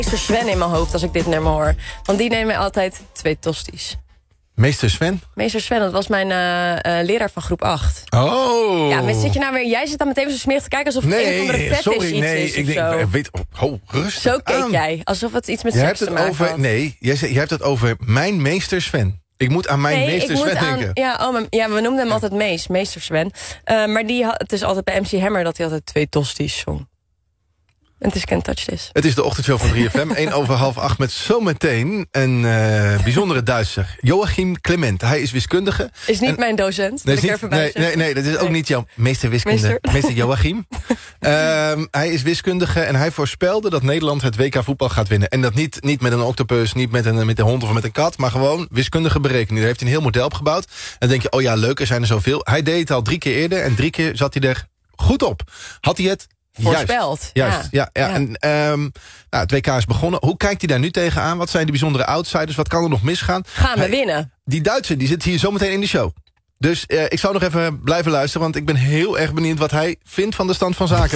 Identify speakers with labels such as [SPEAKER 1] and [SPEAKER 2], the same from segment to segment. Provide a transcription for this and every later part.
[SPEAKER 1] Meester Sven in mijn hoofd als ik dit nummer hoor. Want die neemt mij altijd 2 tosties.
[SPEAKER 2] Meester Sven?
[SPEAKER 1] Meester Sven, dat was mijn leraar van groep 8.
[SPEAKER 2] Oh.
[SPEAKER 1] Ja, maar zit je nou weer... Jij zit dan meteen zo smerig te kijken alsof het een of andere fetish iets is of zo.
[SPEAKER 2] Weet, rustig
[SPEAKER 1] Zo keek
[SPEAKER 2] aan.
[SPEAKER 1] jij, alsof het iets met seks te maken had.
[SPEAKER 2] Nee, jij hebt het over mijn meester Sven. Ik moet aan mijn meester Sven denken.
[SPEAKER 1] We noemden hem altijd meester Sven. Maar het is altijd bij MC Hammer dat hij altijd 2 tosties zong. Het is Can't Touch This.
[SPEAKER 2] Het is de ochtendshow van 3FM. 7:45 met zometeen een bijzondere Duitser. Joachim Clement. Hij is wiskundige.
[SPEAKER 1] Is niet mijn docent.
[SPEAKER 2] Nee, dat is ook niet jouw meester wiskunde. Meester Joachim. Hij is wiskundige en hij voorspelde dat Nederland het WK voetbal gaat winnen. En dat niet met een octopus, niet met een hond of met een kat, maar gewoon wiskundige berekening. Daar heeft hij een heel model opgebouwd. En dan denk je, oh ja, leuk, er zijn er zoveel. Hij deed het al 3 keer eerder en 3 keer zat hij er goed op. Had hij het
[SPEAKER 1] voorspeld.
[SPEAKER 2] Juist. Ja. En, het WK is begonnen. Hoe kijkt hij daar nu tegenaan? Wat zijn de bijzondere outsiders? Wat kan er nog misgaan?
[SPEAKER 1] Gaan we winnen?
[SPEAKER 2] Die Duitser die zit hier zometeen in de show. Dus ik zou nog even blijven luisteren, want ik ben heel erg benieuwd wat hij vindt van de stand van zaken.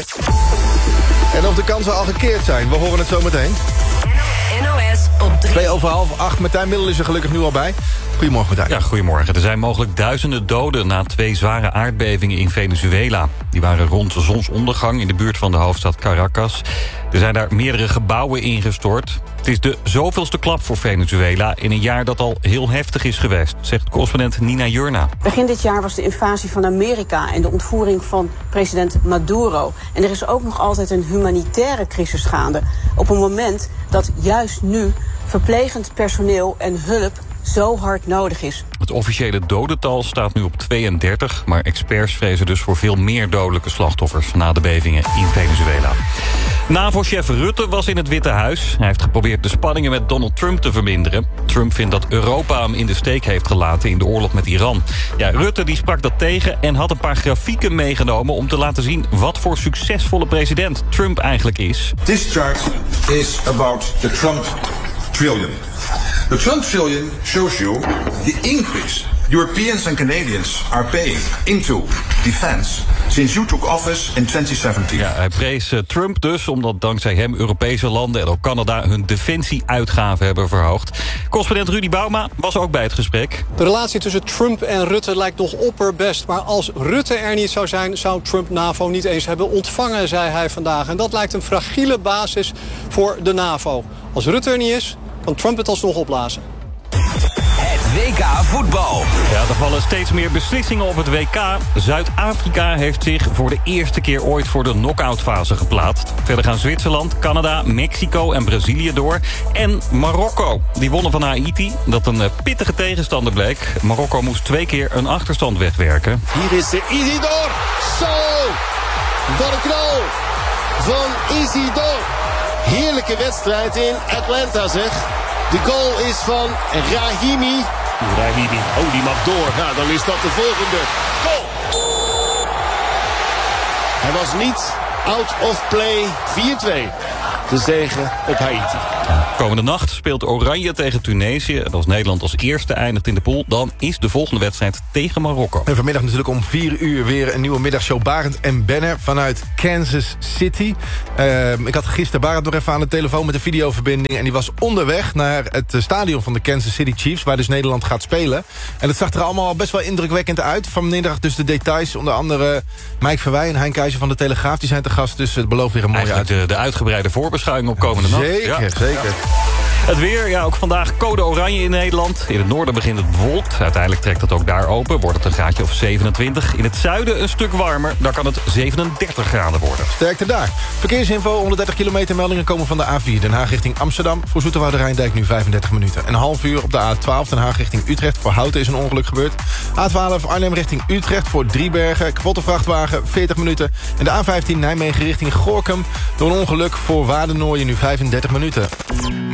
[SPEAKER 2] En of de kansen al gekeerd zijn. We horen het zometeen.
[SPEAKER 3] NOS op 3.
[SPEAKER 2] 7:45. Martijn Middel is er gelukkig nu al bij. Goedemorgen, Martijn.
[SPEAKER 4] Ja, goedemorgen. Er zijn mogelijk duizenden doden na 2 zware aardbevingen in Venezuela. Die waren rond zonsondergang in de buurt van de hoofdstad Caracas. Er zijn daar meerdere gebouwen ingestort. Het is de zoveelste klap voor Venezuela in een jaar dat al heel heftig is geweest, zegt correspondent Nina Jurna.
[SPEAKER 5] Begin dit jaar was de invasie van Amerika en de ontvoering van president Maduro. En er is ook nog altijd een humanitaire crisis gaande. Op een moment dat juist nu verplegend personeel en hulp zo hard nodig is.
[SPEAKER 4] Het officiële dodental staat nu op 32... maar experts vrezen dus voor veel meer dodelijke slachtoffers na de bevingen in Venezuela. NAVO-chef Rutte was in het Witte Huis. Hij heeft geprobeerd de spanningen met Donald Trump te verminderen. Trump vindt dat Europa hem in de steek heeft gelaten in de oorlog met Iran. Ja, Rutte die sprak dat tegen en had een paar grafieken meegenomen om te laten zien wat voor succesvolle president Trump eigenlijk is.
[SPEAKER 6] This chart is about the Trump trillion. The Trump trillion shows you the increase Europeans and Canadians are paying into defense since you took office in 2017.
[SPEAKER 4] Ja, hij prees Trump dus, omdat dankzij hem Europese landen en ook Canada hun defensieuitgaven hebben verhoogd. Correspondent Rudy Bouma was ook bij het gesprek.
[SPEAKER 7] De relatie tussen Trump en Rutte lijkt nog opperbest. Maar als Rutte er niet zou zijn, zou Trump NAVO niet eens hebben ontvangen, zei hij vandaag. En dat lijkt een fragiele basis voor de NAVO. Als Rutte er niet is, kan Trump het alsnog opblazen.
[SPEAKER 3] Het WK voetbal.
[SPEAKER 4] Ja, er vallen steeds meer beslissingen op het WK. Zuid-Afrika heeft zich voor de eerste keer ooit voor de knock-outfase geplaatst. Verder gaan Zwitserland, Canada, Mexico en Brazilië door. En Marokko. Die wonnen van Haiti, dat een pittige tegenstander bleek. Marokko moest 2 keer een achterstand wegwerken.
[SPEAKER 8] Hier is Isidor. Zo! Wat een knal van Isidor. Heerlijke wedstrijd in Atlanta, zeg. De goal is van Rahimi. Rahimi, oh, die mag door. Nou, dan is dat de volgende goal. Hij was niet out of play. 4-2. De zege op Haiti.
[SPEAKER 4] Komende nacht speelt Oranje tegen Tunesië. En als Nederland als eerste eindigt in de pool, dan is de volgende wedstrijd tegen Marokko.
[SPEAKER 2] En vanmiddag natuurlijk om 4 uur weer een nieuwe middagshow Barend en Benner vanuit Kansas City. Ik had gisteren Barend nog even aan de telefoon met een videoverbinding. En die was onderweg naar het stadion van de Kansas City Chiefs, waar dus Nederland gaat spelen. En het zag er allemaal best wel indrukwekkend uit. Vanmiddag dus de details, onder andere Mike Verwij en Hein Keizer van de Telegraaf. Die zijn te gast, dus het belooft weer een mooie uit.
[SPEAKER 4] De uitgebreide voorbeschouwing op komende nacht.
[SPEAKER 2] Zeker.
[SPEAKER 4] Het weer, ja, ook vandaag code oranje in Nederland. In het noorden begint het bewolkt. Uiteindelijk trekt het ook daar open. Wordt het een graadje of 27. In het zuiden een stuk warmer. Daar kan het 37 graden worden.
[SPEAKER 2] Sterkte daar. Verkeersinfo, 130 kilometer meldingen komen van de A4 Den Haag richting Amsterdam. Voor Zoeterwoude Rijndijk nu 35 minuten. Een half uur op de A12 Den Haag richting Utrecht. Voor Houten is een ongeluk gebeurd. A12 Arnhem richting Utrecht voor Driebergen. Kapotte vrachtwagen, 40 minuten. En de A15 Nijmegen richting Gorinchem. Door een ongeluk voor Wadenoijen nu 35 minuten.